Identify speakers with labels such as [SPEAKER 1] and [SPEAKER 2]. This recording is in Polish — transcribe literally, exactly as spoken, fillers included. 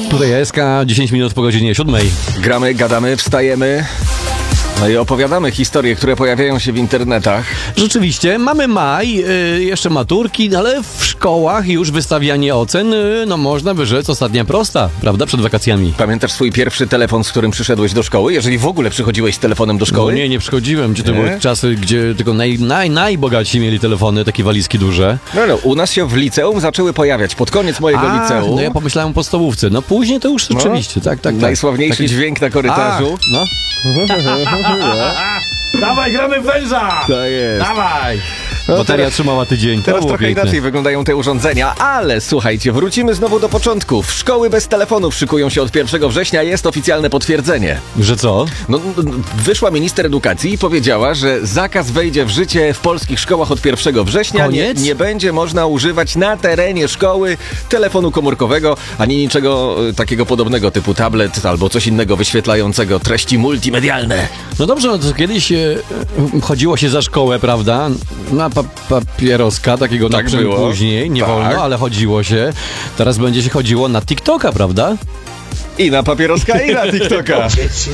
[SPEAKER 1] Tutaj S K, dziesięć minut po godzinie siódmej.
[SPEAKER 2] Gramy, gadamy, wstajemy. No i opowiadamy historie, które pojawiają się w internetach.
[SPEAKER 1] Rzeczywiście, mamy maj, y, jeszcze maturki, ale w szkołach już wystawianie ocen, y, no można by rzec, ostatnia prosta, prawda, przed wakacjami.
[SPEAKER 2] Pamiętasz swój pierwszy telefon, z którym przyszedłeś do szkoły? Jeżeli w ogóle przychodziłeś z telefonem do szkoły?
[SPEAKER 1] No nie, nie przychodziłem, gdzie to
[SPEAKER 2] Nie?
[SPEAKER 1] były czasy, gdzie tylko naj, naj, najbogatsi mieli telefony, takie walizki duże.
[SPEAKER 2] No, no, u nas się w liceum zaczęły pojawiać, pod koniec mojego
[SPEAKER 1] A,
[SPEAKER 2] liceum.
[SPEAKER 1] no ja pomyślałem o podstawówce, no później to już rzeczywiście, tak, tak, tak.
[SPEAKER 2] Najsławniejszy
[SPEAKER 1] Taki-
[SPEAKER 2] dźwięk na korytarzu.
[SPEAKER 1] Ach, no. Dawaj, gramy w węża!
[SPEAKER 2] To jest.
[SPEAKER 1] Dawaj!
[SPEAKER 2] No
[SPEAKER 1] Bateria
[SPEAKER 2] teraz-
[SPEAKER 1] trzymała tydzień, to
[SPEAKER 2] Teraz
[SPEAKER 1] było
[SPEAKER 2] trochę
[SPEAKER 1] piękne.
[SPEAKER 2] inaczej wyglądają te urządzenia, ale słuchajcie, wrócimy znowu do początków. Szkoły bez telefonów szykują się od pierwszego września, jest oficjalne potwierdzenie.
[SPEAKER 1] Że co?
[SPEAKER 2] No, no, wyszła minister edukacji i powiedziała, że zakaz wejdzie w życie w polskich szkołach od pierwszego września. Nie,
[SPEAKER 1] Koniec?
[SPEAKER 2] nie będzie można używać na terenie szkoły telefonu komórkowego, ani niczego y, takiego podobnego typu tablet albo coś innego wyświetlającego treści multimedialne.
[SPEAKER 1] No dobrze, no to kiedyś e, chodziło się za szkołę, prawda? Na pa papieroska, takiego
[SPEAKER 2] Tak
[SPEAKER 1] na czym
[SPEAKER 2] było.
[SPEAKER 1] później, nie
[SPEAKER 2] Tak.
[SPEAKER 1] wolno, ale chodziło się. Teraz będzie się chodziło na TikToka, prawda?
[SPEAKER 2] I na papieroska, i na TikToka.